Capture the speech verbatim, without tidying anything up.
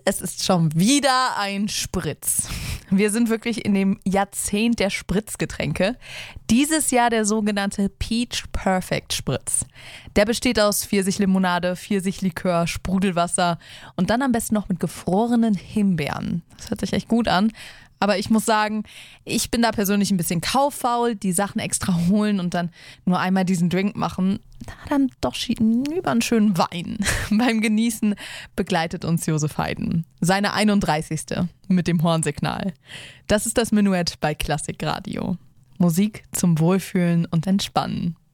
es ist schon wieder ein Spritz. Wir sind wirklich in dem Jahrzehnt der Spritzgetränke. Dieses Jahr der sogenannte Peach Perfect Spritz. Der besteht aus Pfirsichlimonade, Pfirsichlikör, Sprudelwasser und dann am besten noch mit gefrorenen Himbeeren. Das hört sich echt gut an. Aber ich muss sagen, ich bin da persönlich ein bisschen kauffaul, die Sachen extra holen und dann nur einmal diesen Drink machen. Na, dann doch lieber einen schönen Wein. Beim Genießen begleitet uns Josef Haydn. Seine einunddreißigste mit dem Hornsignal. Das ist das Menuett bei Klassikradio. Musik zum Wohlfühlen und Entspannen.